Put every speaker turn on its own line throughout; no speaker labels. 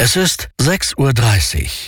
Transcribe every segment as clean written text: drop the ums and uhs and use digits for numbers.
Es ist 6:30 Uhr.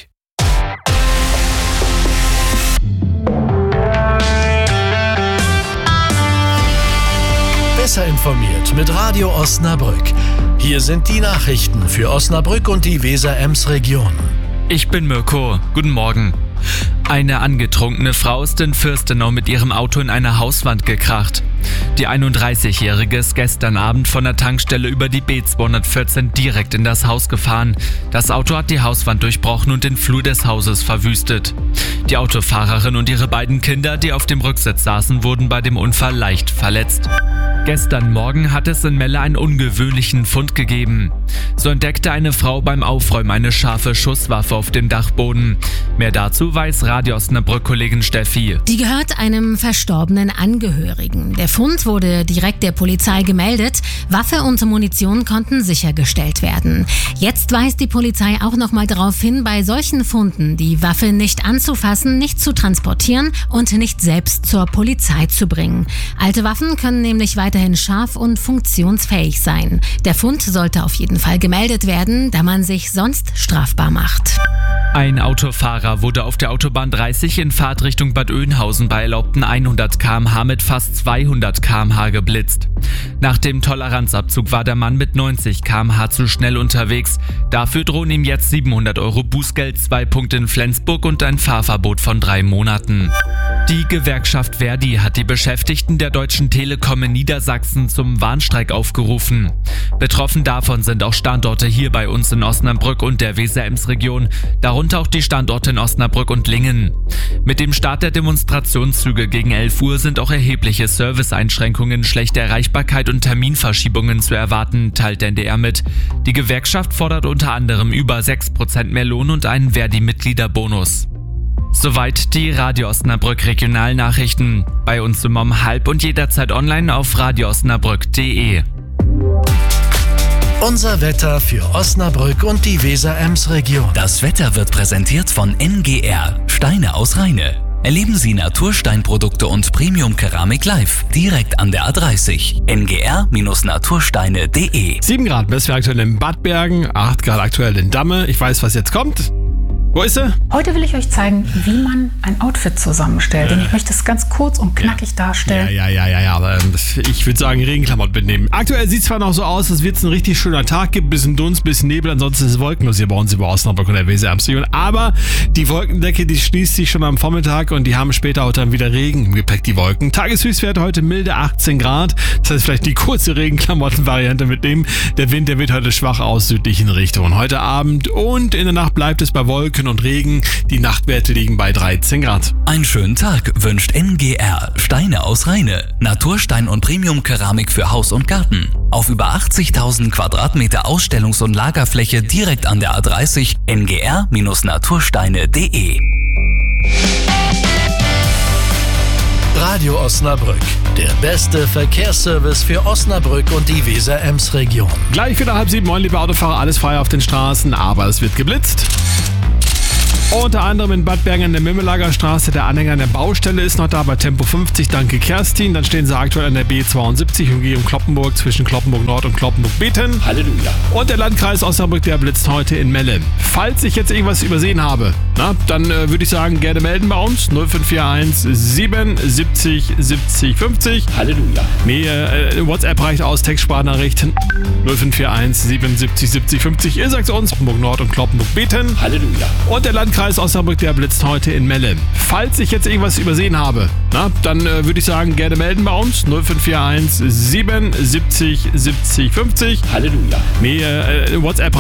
Besser informiert mit Radio Osnabrück. Hier sind die Nachrichten für Osnabrück und die Weser-Ems-Region.
Ich bin Mirko. Guten Morgen. Eine angetrunkene Frau ist in Fürstenau mit ihrem Auto in eine Hauswand gekracht. Die 31-Jährige ist gestern Abend von der Tankstelle über die B214 direkt in das Haus gefahren. Das Auto hat die Hauswand durchbrochen und den Flur des Hauses verwüstet. Die Autofahrerin und ihre beiden Kinder, die auf dem Rücksitz saßen, wurden bei dem Unfall leicht verletzt. Gestern Morgen hat es in Melle einen ungewöhnlichen Fund gegeben. So entdeckte eine Frau beim Aufräumen eine scharfe Schusswaffe auf dem Dachboden. Mehr dazu weiß Radio Osnabrück-Kollegin Steffi.
Die gehört einem verstorbenen Angehörigen. Der Fund wurde direkt der Polizei gemeldet. Waffe und Munition konnten sichergestellt werden. Jetzt weist die Polizei auch nochmal darauf hin, bei solchen Funden die Waffe nicht anzufassen, nicht zu transportieren und nicht selbst zur Polizei zu bringen. Alte Waffen können nämlich weiterhin scharf und funktionsfähig sein. Der Fund sollte auf jeden Fall gemeldet werden, da man sich sonst strafbar macht.
Ein Autofahrer wurde auf der Autobahn 30 in Fahrtrichtung Bad Oeynhausen bei erlaubten 100 km/h mit fast 200 km/h geblitzt. Nach dem Toleranzabzug war der Mann mit 90 km/h zu schnell unterwegs. Dafür drohen ihm jetzt 700 € Bußgeld, 2 Punkte in Flensburg und ein Fahrverbot von 3 Monaten. Die Gewerkschaft Verdi hat die Beschäftigten der Deutschen Telekom in Niedersachsen zum Warnstreik aufgerufen. Betroffen davon sind auch Standorte hier bei uns in Osnabrück und der Weser-Ems-Region, darunter auch die Standorte in Osnabrück und Lingen. Mit dem Start der Demonstrationszüge gegen 11 Uhr sind auch erhebliche Serviceeinschränkungen, schlechte Erreichbarkeit und Terminverschiebungen zu erwarten, teilt der NDR mit. Die Gewerkschaft fordert unter anderem über 6% mehr Lohn und einen Verdi-Mitgliederbonus. Soweit die Radio Osnabrück Regionalnachrichten. Bei uns um 12:30 und jederzeit online auf radioosnabrück.de.
Unser Wetter für Osnabrück und die Weser-Ems-Region.
Das Wetter wird präsentiert von NGR, Steine aus Rheine. Erleben Sie Natursteinprodukte und Premium-Keramik live, direkt an der A30. ngr-natursteine.de.
7 Grad messen wir aktuell in Bad Bergen, 8 Grad aktuell in Damme. Ich weiß, was jetzt kommt. Wo ist sie?
Heute will ich euch zeigen, wie man ein Outfit zusammenstellt. Und ich möchte es ganz kurz und knackig darstellen.
Ja. Aber ich würde sagen, Regenklamotten mitnehmen. Aktuell sieht es zwar noch so aus, als wird es ein richtig schöner Tag gibt. Bisschen Dunst, bisschen Nebel. Ansonsten ist es wolkenlos hier bei uns über Osnabrück und der Weser-Ems-Region. Aber die Wolkendecke, die schließt sich schon am Vormittag und die haben später auch dann wieder Regen im Gepäck, die Wolken. Tageshöchstwerte heute milde 18 Grad. Das heißt, vielleicht die kurze Regenklamotten-Variante mitnehmen. Der Wind, der wird heute schwach aus südlichen Richtungen. Heute Abend und in der Nacht bleibt es bei Wolken und Regen. Die Nachtwerte liegen bei 13 Grad.
Einen schönen Tag wünscht NGR, Steine aus Rheine. Naturstein und Premium-Keramik für Haus und Garten. Auf über 80.000 Quadratmeter Ausstellungs- und Lagerfläche direkt an der A30. ngr-natursteine.de.
Radio Osnabrück, der beste Verkehrsservice für Osnabrück und die Weser-Ems-Region.
Gleich wieder 6:30, moin liebe Autofahrer, alles frei auf den Straßen, aber es wird geblitzt. Unter anderem in Bad Bergen an der Mimmelager Straße. Der Anhänger an der Baustelle ist noch da bei Tempo 50. Danke Kerstin. Dann stehen sie aktuell an der B72 Umgehung Cloppenburg zwischen Cloppenburg Nord und Cloppenburg Beten.
Halleluja.
Und der Landkreis Osnabrück, der blitzt heute in Melle. Falls ich jetzt irgendwas übersehen habe, dann würde ich sagen, gerne melden bei uns. 0541 77 70 50.
Halleluja.
WhatsApp reicht aus, Textsprachnachrichten 0541 77 70 50. Ihr sagt uns, Cloppenburg Nord und Cloppenburg Beten.
Halleluja.
Und der Landkreis Osnabrück, der blitzt heute in Melle. Falls ich jetzt irgendwas übersehen habe, dann würde ich sagen, gerne melden bei uns. 0541 77 70 50.
Halleluja.
WhatsApp